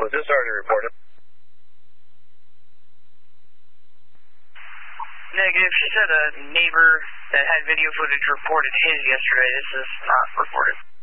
Was this already reported? Negative. She said a neighbor that had video footage reported his yesterday. This is not reported.